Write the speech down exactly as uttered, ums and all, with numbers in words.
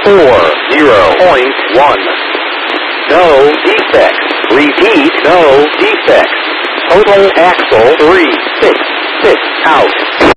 four zero point one. No defects. Repeat, no defects. Total axle three six six out.